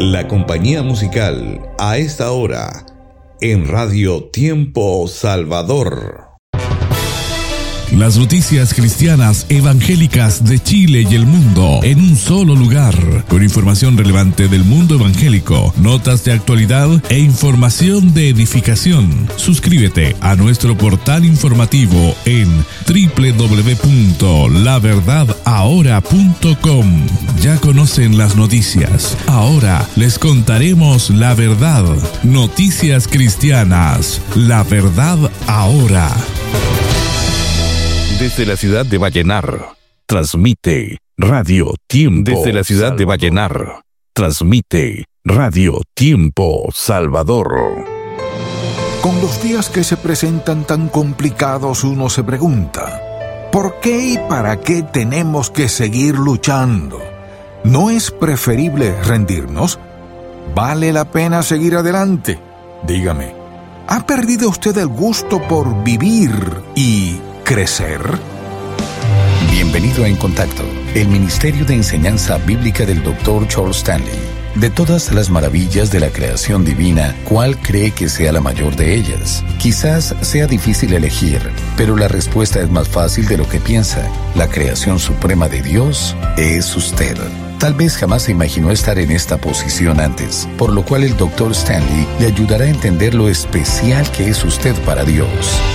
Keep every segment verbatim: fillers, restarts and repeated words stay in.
La compañía musical a esta hora en Radio Tiempo Salvador. Las noticias cristianas evangélicas de Chile y el mundo en un solo lugar, con información relevante del mundo evangélico, notas de actualidad e información de edificación. Suscríbete a nuestro portal informativo en doble u doble u doble u punto la verdad ahora punto com. Ya conocen las noticias. Ahora les contaremos la verdad. Noticias cristianas. La verdad ahora. Desde la ciudad de Vallenar, transmite Radio Tiempo. Desde la ciudad de Vallenar, transmite Radio Tiempo Salvador. Con los días que se presentan tan complicados, uno se pregunta, ¿por qué y para qué tenemos que seguir luchando? ¿No es preferible rendirnos? ¿Vale la pena seguir adelante? Dígame, ¿ha perdido usted el gusto por vivir y crecer? Bienvenido a En Contacto, el Ministerio de Enseñanza Bíblica del doctor Charles Stanley. De todas las maravillas de la creación divina, ¿cuál cree que sea la mayor de ellas? Quizás sea difícil elegir, pero la respuesta es más fácil de lo que piensa. La creación suprema de Dios es usted. Tal vez jamás se imaginó estar en esta posición antes, por lo cual el doctor Stanley le ayudará a entender lo especial que es usted para Dios.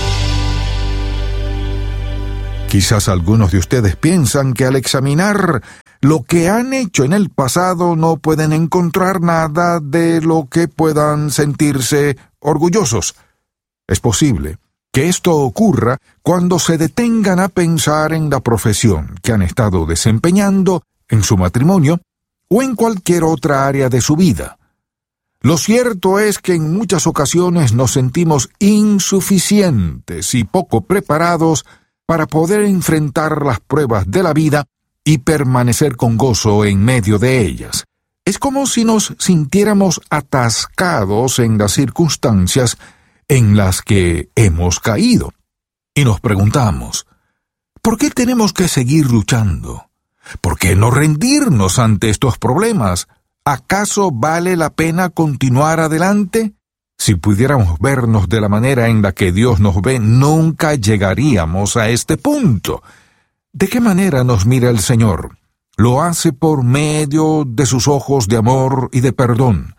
Quizás algunos de ustedes piensan que al examinar lo que han hecho en el pasado no pueden encontrar nada de lo que puedan sentirse orgullosos. Es posible que esto ocurra cuando se detengan a pensar en la profesión que han estado desempeñando, en su matrimonio o en cualquier otra área de su vida. Lo cierto es que en muchas ocasiones nos sentimos insuficientes y poco preparados para poder enfrentar las pruebas de la vida y permanecer con gozo en medio de ellas. Es como si nos sintiéramos atascados en las circunstancias en las que hemos caído. Y nos preguntamos, ¿por qué tenemos que seguir luchando? ¿Por qué no rendirnos ante estos problemas? ¿Acaso vale la pena continuar adelante? Si pudiéramos vernos de la manera en la que Dios nos ve, nunca llegaríamos a este punto. ¿De qué manera nos mira el Señor? Lo hace por medio de sus ojos de amor y de perdón.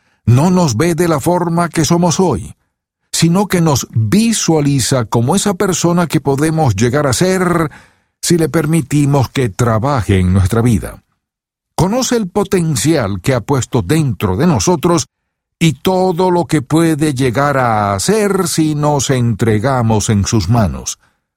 No nos ve de la forma que somos hoy, sino que nos visualiza como esa persona que podemos llegar a ser si le permitimos que trabaje en nuestra vida. Conoce el potencial que ha puesto dentro de nosotros y todo lo que puede llegar a hacer si nos entregamos en sus manos.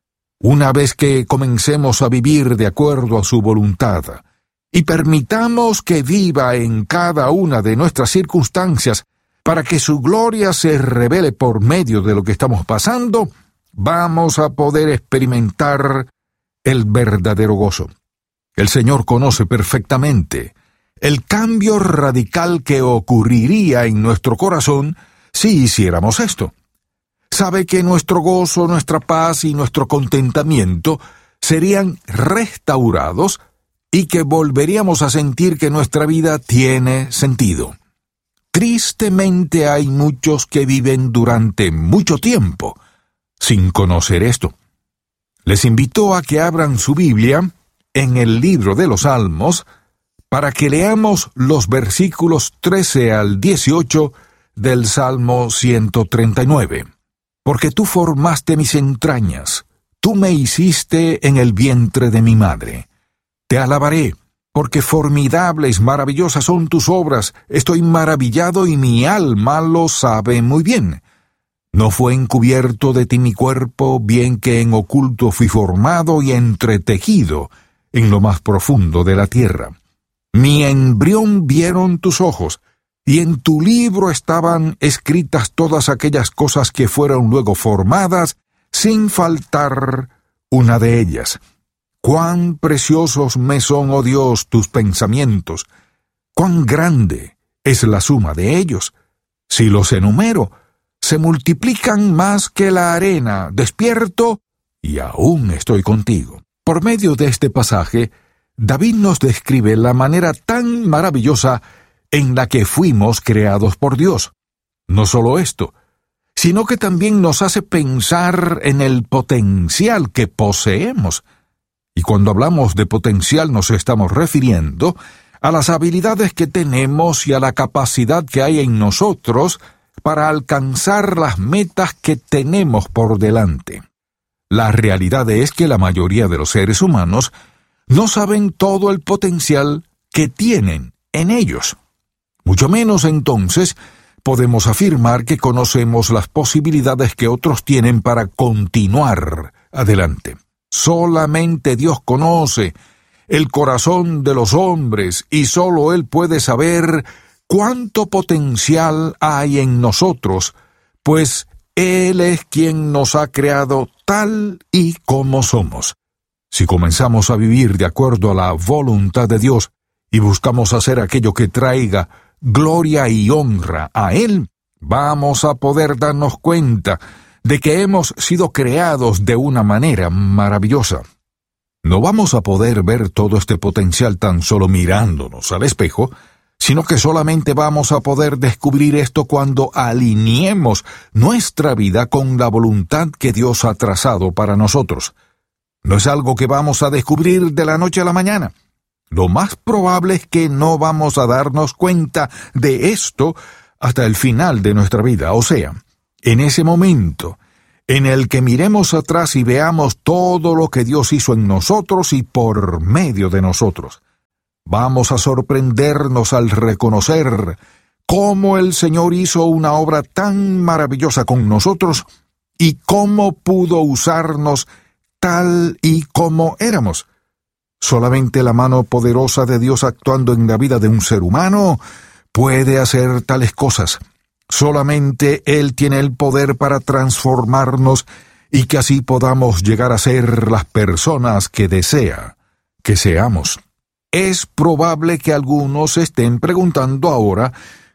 Una vez que comencemos a vivir de acuerdo a su voluntad y permitamos que viva en cada una de nuestras circunstancias para que su gloria se revele por medio de lo que estamos pasando, vamos a poder experimentar el verdadero gozo. El Señor conoce perfectamente el cambio radical que ocurriría en nuestro corazón si hiciéramos esto. Sabe que nuestro gozo, nuestra paz y nuestro contentamiento serían restaurados y que volveríamos a sentir que nuestra vida tiene sentido. Tristemente hay muchos que viven durante mucho tiempo sin conocer esto. Les invito a que abran su Biblia en el libro de los Salmos para que leamos los versículos trece al dieciocho del Salmo ciento treinta y nueve. Porque tú formaste mis entrañas, tú me hiciste en el vientre de mi madre. Te alabaré, porque formidables, maravillosas son tus obras. Estoy maravillado y mi alma lo sabe muy bien. No fue encubierto de ti mi cuerpo, bien que en oculto fui formado y entretejido en lo más profundo de la tierra. Mi embrión vieron tus ojos, y en tu libro estaban escritas todas aquellas cosas que fueron luego formadas, sin faltar una de ellas. Cuán preciosos me son, oh Dios, tus pensamientos, cuán grande es la suma de ellos. Si los enumero, se multiplican más que la arena. Despierto, y aún estoy contigo. Por medio de este pasaje, David nos describe la manera tan maravillosa en la que fuimos creados por Dios. No solo esto, sino que también nos hace pensar en el potencial que poseemos. Y cuando hablamos de potencial nos estamos refiriendo a las habilidades que tenemos y a la capacidad que hay en nosotros para alcanzar las metas que tenemos por delante. La realidad es que la mayoría de los seres humanos no saben todo el potencial que tienen en ellos. Mucho menos entonces podemos afirmar que conocemos las posibilidades que otros tienen para continuar adelante. Solamente Dios conoce el corazón de los hombres y solo Él puede saber cuánto potencial hay en nosotros, pues Él es quien nos ha creado tal y como somos. Si comenzamos a vivir de acuerdo a la voluntad de Dios y buscamos hacer aquello que traiga gloria y honra a Él, vamos a poder darnos cuenta de que hemos sido creados de una manera maravillosa. No vamos a poder ver todo este potencial tan solo mirándonos al espejo, sino que solamente vamos a poder descubrir esto cuando alineemos nuestra vida con la voluntad que Dios ha trazado para nosotros. No es algo que vamos a descubrir de la noche a la mañana. Lo más probable es que no vamos a darnos cuenta de esto hasta el final de nuestra vida, o sea, en ese momento en el que miremos atrás y veamos todo lo que Dios hizo en nosotros y por medio de nosotros. Vamos a sorprendernos al reconocer cómo el Señor hizo una obra tan maravillosa con nosotros y cómo pudo usarnos tal y como éramos. Solamente la mano poderosa de Dios actuando en la vida de un ser humano puede hacer tales cosas. Solamente Él tiene el poder para transformarnos y que así podamos llegar a ser las personas que desea que seamos. Es probable que algunos estén preguntando ahora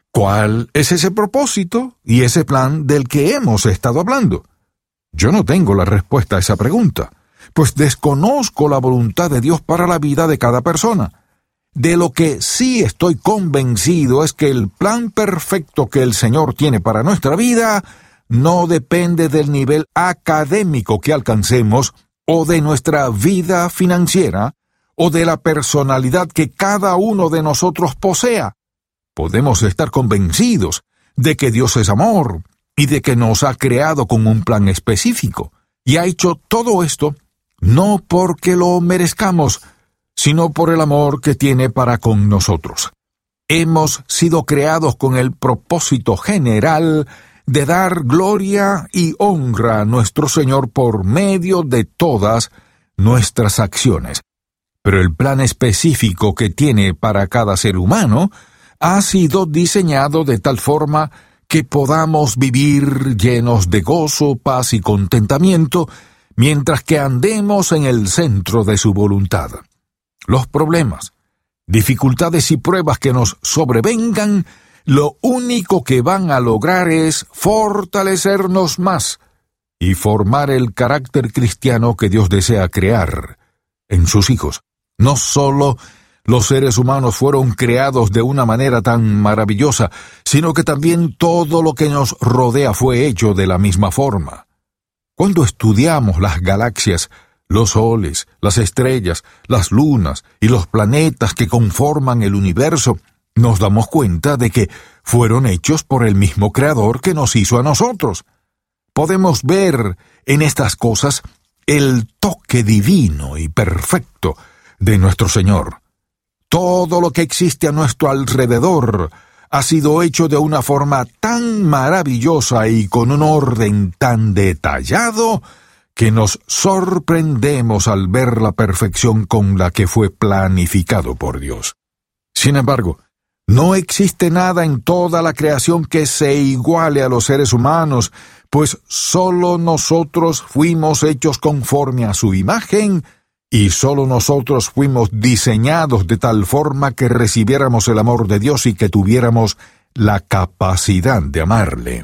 cuál es ese propósito y ese plan del que hemos estado hablando. Yo no tengo la respuesta a esa pregunta, pues desconozco la voluntad de Dios para la vida de cada persona. De lo que sí estoy convencido es que el plan perfecto que el Señor tiene para nuestra vida no depende del nivel académico que alcancemos o de nuestra vida financiera o de la personalidad que cada uno de nosotros posea. Podemos estar convencidos de que Dios es amor y de que nos ha creado con un plan específico y ha hecho todo esto no porque lo merezcamos, sino por el amor que tiene para con nosotros. Hemos sido creados con el propósito general de dar gloria y honra a nuestro Señor por medio de todas nuestras acciones. Pero el plan específico que tiene para cada ser humano ha sido diseñado de tal forma que podamos vivir llenos de gozo, paz y contentamiento, mientras que andemos en el centro de su voluntad. Los problemas, dificultades y pruebas que nos sobrevengan, lo único que van a lograr es fortalecernos más y formar el carácter cristiano que Dios desea crear en sus hijos. No solo los seres humanos fueron creados de una manera tan maravillosa, sino que también todo lo que nos rodea fue hecho de la misma forma. Cuando estudiamos las galaxias, los soles, las estrellas, las lunas y los planetas que conforman el universo, nos damos cuenta de que fueron hechos por el mismo Creador que nos hizo a nosotros. Podemos ver en estas cosas el toque divino y perfecto de nuestro Señor. Todo lo que existe a nuestro alrededor ha sido hecho de una forma tan maravillosa y con un orden tan detallado que nos sorprendemos al ver la perfección con la que fue planificado por Dios. Sin embargo, no existe nada en toda la creación que se iguale a los seres humanos, pues solo nosotros fuimos hechos conforme a su imagen y solo nosotros fuimos diseñados de tal forma que recibiéramos el amor de Dios y que tuviéramos la capacidad de amarle.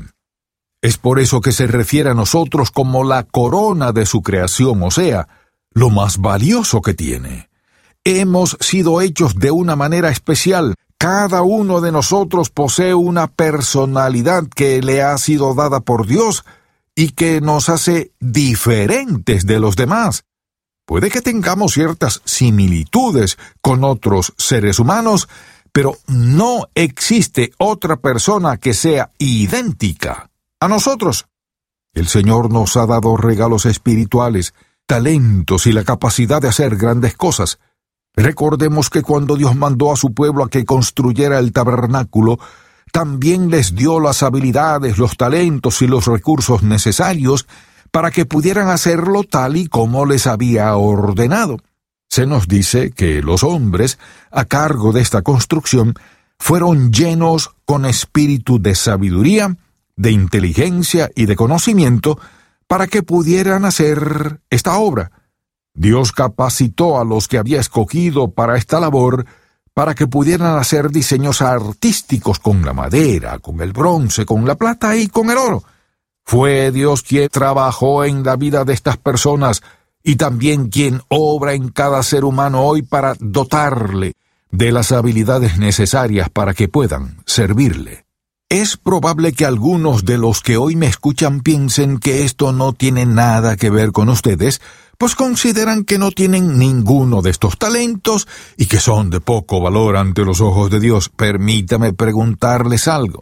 Es por eso que se refiere a nosotros como la corona de su creación, o sea, lo más valioso que tiene. Hemos sido hechos de una manera especial Cada uno de nosotros posee una personalidad que le ha sido dada por Dios y que nos hace diferentes de los demás. Puede que tengamos ciertas similitudes con otros seres humanos, pero no existe otra persona que sea idéntica a nosotros. El Señor nos ha dado regalos espirituales, talentos y la capacidad de hacer grandes cosas. Recordemos que cuando Dios mandó a su pueblo a que construyera el tabernáculo, también les dio las habilidades, los talentos y los recursos necesarios para que pudieran hacerlo tal y como les había ordenado. Se nos dice que los hombres, a cargo de esta construcción, fueron llenos con espíritu de sabiduría, de inteligencia y de conocimiento para que pudieran hacer esta obra. Dios capacitó a los que había escogido para esta labor para que pudieran hacer diseños artísticos con la madera, con el bronce, con la plata y con el oro. Fue Dios quien trabajó en la vida de estas personas y también quien obra en cada ser humano hoy para dotarle de las habilidades necesarias para que puedan servirle. Es probable que algunos de los que hoy me escuchan piensen que esto no tiene nada que ver con ustedes, pues consideran que no tienen ninguno de estos talentos y que son de poco valor ante los ojos de Dios. Permítame preguntarles algo.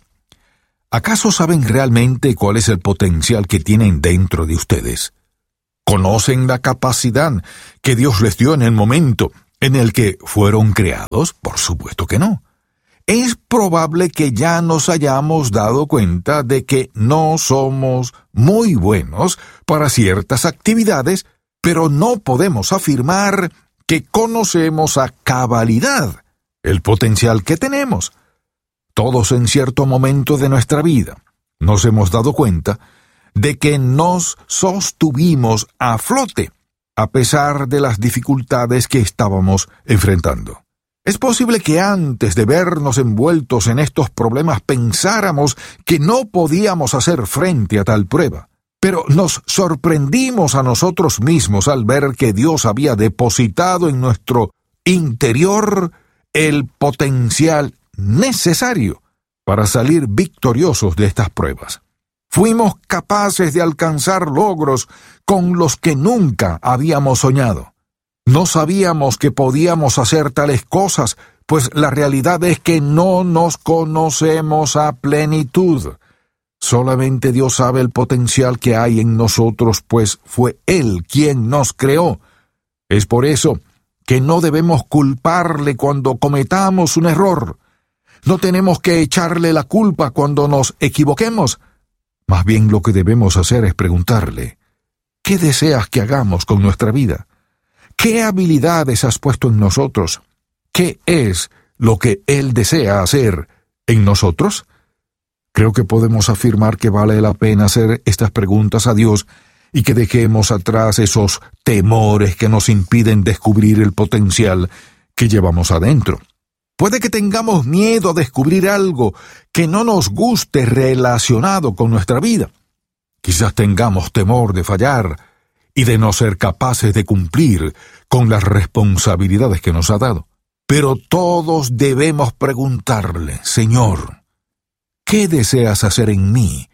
¿Acaso saben realmente cuál es el potencial que tienen dentro de ustedes? ¿Conocen la capacidad que Dios les dio en el momento en el que fueron creados? Por supuesto que no. Es probable que ya nos hayamos dado cuenta de que no somos muy buenos para ciertas actividades, pero no podemos afirmar que conocemos a cabalidad el potencial que tenemos. Todos en cierto momento de nuestra vida nos hemos dado cuenta de que nos sostuvimos a flote a pesar de las dificultades que estábamos enfrentando. Es posible que antes de vernos envueltos en estos problemas pensáramos que no podíamos hacer frente a tal prueba, pero nos sorprendimos a nosotros mismos al ver que Dios había depositado en nuestro interior el potencial necesario para salir victoriosos de estas pruebas. Fuimos capaces de alcanzar logros con los que nunca habíamos soñado. No sabíamos que podíamos hacer tales cosas, pues la realidad es que no nos conocemos a plenitud. Solamente Dios sabe el potencial que hay en nosotros, pues fue Él quien nos creó. Es por eso que no debemos culparle cuando cometamos un error. No tenemos que echarle la culpa cuando nos equivoquemos. Más bien lo que debemos hacer es preguntarle, ¿qué deseas que hagamos con nuestra vida? ¿Qué habilidades has puesto en nosotros? ¿Qué es lo que Él desea hacer en nosotros? Creo que podemos afirmar que vale la pena hacer estas preguntas a Dios y que dejemos atrás esos temores que nos impiden descubrir el potencial que llevamos adentro. Puede que tengamos miedo a descubrir algo que no nos guste relacionado con nuestra vida. Quizás tengamos temor de fallar y de no ser capaces de cumplir con las responsabilidades que nos ha dado. Pero todos debemos preguntarle, Señor, ¿qué deseas hacer en mí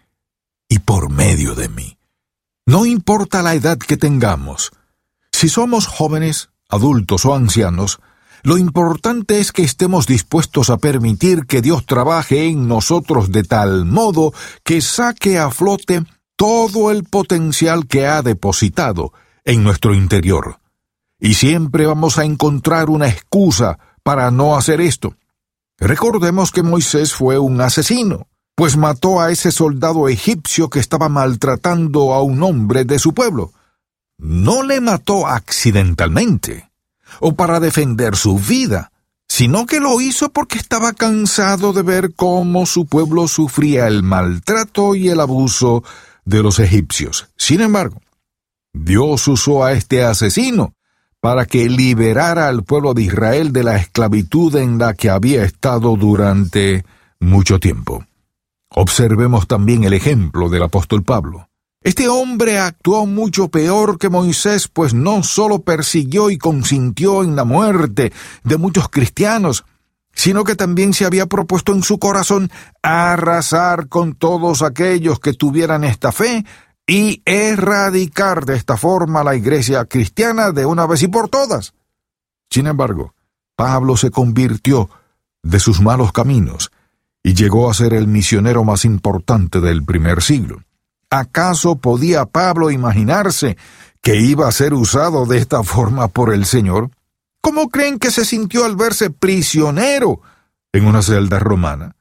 y por medio de mí? No importa la edad que tengamos. Si somos jóvenes, adultos o ancianos, lo importante es que estemos dispuestos a permitir que Dios trabaje en nosotros de tal modo que saque a flote todo el potencial que ha depositado en nuestro interior. Y siempre vamos a encontrar una excusa para no hacer esto. Recordemos que Moisés fue un asesino, pues mató a ese soldado egipcio que estaba maltratando a un hombre de su pueblo. No le mató accidentalmente o para defender su vida, sino que lo hizo porque estaba cansado de ver cómo su pueblo sufría el maltrato y el abuso de los egipcios. Sin embargo, Dios usó a este asesino para que liberara al pueblo de Israel de la esclavitud en la que había estado durante mucho tiempo. Observemos también el ejemplo del apóstol Pablo. Este hombre actuó mucho peor que Moisés, pues no solo persiguió y consintió en la muerte de muchos cristianos, sino que también se había propuesto en su corazón arrasar con todos aquellos que tuvieran esta fe y erradicar de esta forma la iglesia cristiana de una vez y por todas. Sin embargo, Pablo se convirtió de sus malos caminos y llegó a ser el misionero más importante del primer siglo. ¿Acaso podía Pablo imaginarse que iba a ser usado de esta forma por el Señor? ¿Cómo creen que se sintió al verse prisionero en una celda romana?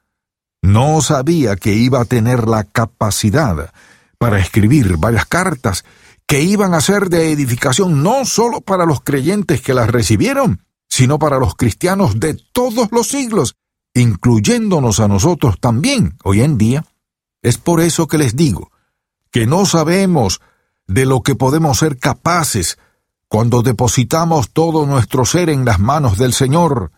No sabía que iba a tener la capacidad para escribir varias cartas que iban a ser de edificación no solo para los creyentes que las recibieron, sino para los cristianos de todos los siglos, incluyéndonos a nosotros también hoy en día. Es por eso que les digo que no sabemos de lo que podemos ser capaces cuando depositamos todo nuestro ser en las manos del Señor.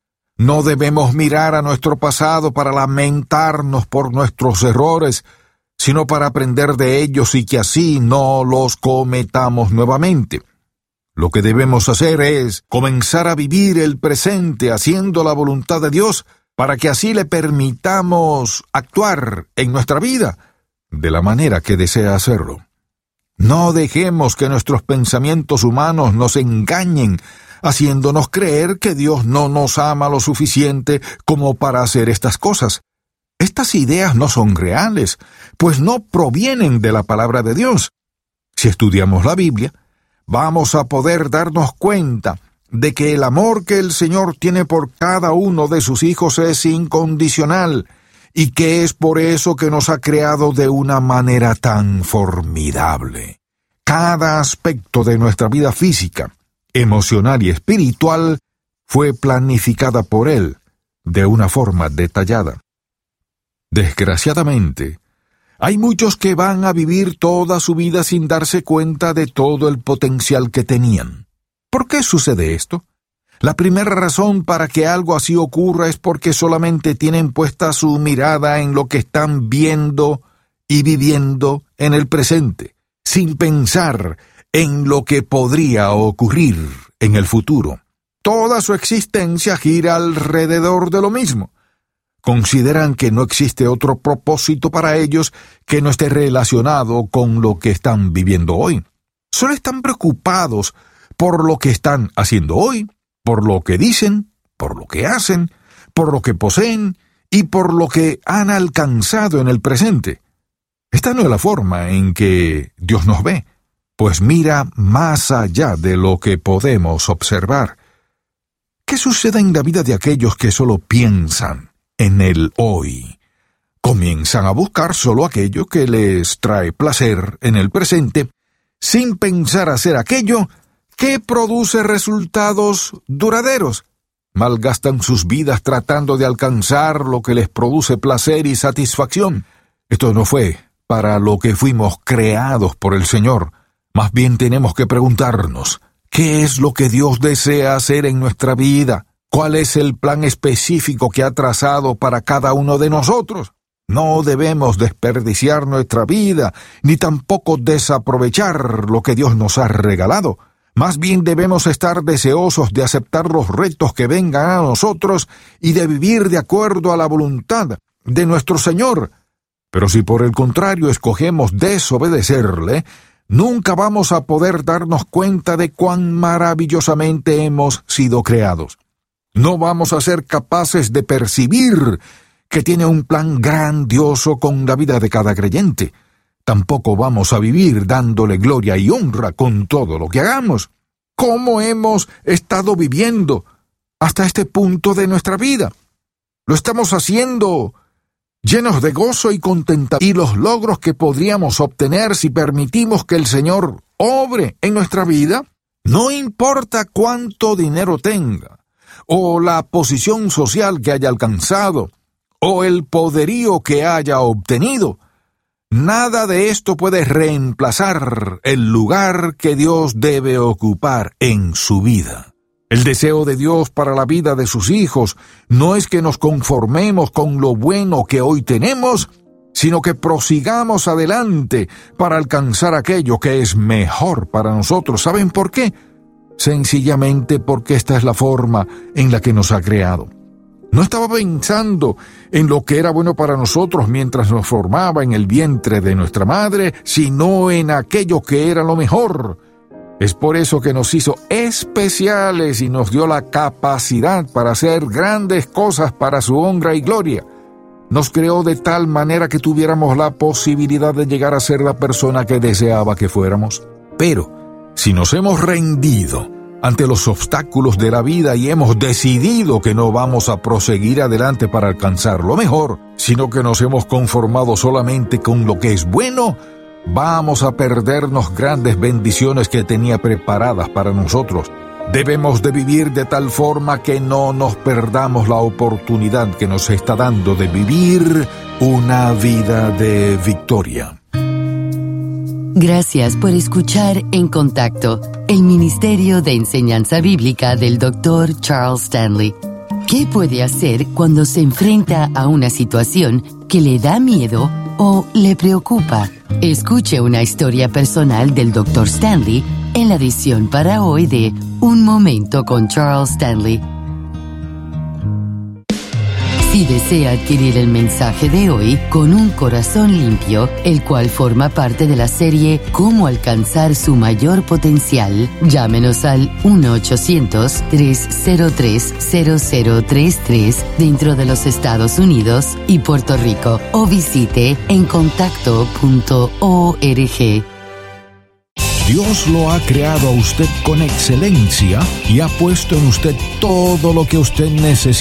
No debemos mirar a nuestro pasado para lamentarnos por nuestros errores, sino para aprender de ellos y que así no los cometamos nuevamente. Lo que debemos hacer es comenzar a vivir el presente haciendo la voluntad de Dios para que así le permitamos actuar en nuestra vida de la manera que desea hacerlo. No dejemos que nuestros pensamientos humanos nos engañen, haciéndonos creer que Dios no nos ama lo suficiente como para hacer estas cosas. Estas ideas no son reales, pues no provienen de la palabra de Dios. Si estudiamos la Biblia, vamos a poder darnos cuenta de que el amor que el Señor tiene por cada uno de sus hijos es incondicional, y que es por eso que nos ha creado de una manera tan formidable. Cada aspecto de nuestra vida física, emocional y espiritual fue planificada por Él de una forma detallada. Desgraciadamente, hay muchos que van a vivir toda su vida sin darse cuenta de todo el potencial que tenían. ¿Por qué sucede esto? La primera razón para que algo así ocurra es porque solamente tienen puesta su mirada en lo que están viendo y viviendo en el presente, sin pensar en lo que podría ocurrir en el futuro. Toda su existencia gira alrededor de lo mismo. Consideran que no existe otro propósito para ellos que no esté relacionado con lo que están viviendo hoy. Solo están preocupados por lo que están haciendo hoy, por lo que dicen, por lo que hacen, por lo que poseen y por lo que han alcanzado en el presente. Esta no es la forma en que Dios nos ve, pues mira más allá de lo que podemos observar. ¿Qué sucede en la vida de aquellos que solo piensan en el hoy? Comienzan a buscar solo aquello que les trae placer en el presente, sin pensar hacer aquello que produce resultados duraderos. Malgastan sus vidas tratando de alcanzar lo que les produce placer y satisfacción. Esto no fue para lo que fuimos creados por el Señor. Más bien tenemos que preguntarnos, ¿qué es lo que Dios desea hacer en nuestra vida? ¿Cuál es el plan específico que ha trazado para cada uno de nosotros? No debemos desperdiciar nuestra vida, ni tampoco desaprovechar lo que Dios nos ha regalado. Más bien debemos estar deseosos de aceptar los retos que vengan a nosotros y de vivir de acuerdo a la voluntad de nuestro Señor. Pero si por el contrario escogemos desobedecerle, nunca vamos a poder darnos cuenta de cuán maravillosamente hemos sido creados. No vamos a ser capaces de percibir que tiene un plan grandioso con la vida de cada creyente. Tampoco vamos a vivir dándole gloria y honra con todo lo que hagamos. ¿Cómo hemos estado viviendo hasta este punto de nuestra vida? ¿Lo estamos haciendo llenos de gozo y contentamiento y los logros que podríamos obtener si permitimos que el Señor obre en nuestra vida? No importa cuánto dinero tenga, o la posición social que haya alcanzado, o el poderío que haya obtenido, nada de esto puede reemplazar el lugar que Dios debe ocupar en su vida. El deseo de Dios para la vida de sus hijos no es que nos conformemos con lo bueno que hoy tenemos, sino que prosigamos adelante para alcanzar aquello que es mejor para nosotros. ¿Saben por qué? Sencillamente porque esta es la forma en la que nos ha creado. No estaba pensando en lo que era bueno para nosotros mientras nos formaba en el vientre de nuestra madre, sino en aquello que era lo mejor. Es por eso que nos hizo especiales y nos dio la capacidad para hacer grandes cosas para su honra y gloria. Nos creó de tal manera que tuviéramos la posibilidad de llegar a ser la persona que deseaba que fuéramos. Pero, si nos hemos rendido ante los obstáculos de la vida y hemos decidido que no vamos a proseguir adelante para alcanzar lo mejor, sino que nos hemos conformado solamente con lo que es bueno, vamos a perdernos grandes bendiciones que tenía preparadas para nosotros. Debemos de vivir de tal forma que no nos perdamos la oportunidad que nos está dando de vivir una vida de victoria. Gracias por escuchar En Contacto, el Ministerio de Enseñanza Bíblica del doctor Charles Stanley. ¿Qué puede hacer cuando se enfrenta a una situación que le da miedo o le preocupa? Escuche una historia personal del doctor Stanley en la edición para hoy de Un Momento con Charles Stanley. Si desea adquirir el mensaje de hoy con un corazón limpio, el cual forma parte de la serie Cómo alcanzar su mayor potencial, llámenos al uno ochocientos, tres cero tres, cero cero tres tres dentro de los Estados Unidos y Puerto Rico o visite en contacto punto org. Dios lo ha creado a usted con excelencia y ha puesto en usted todo lo que usted necesita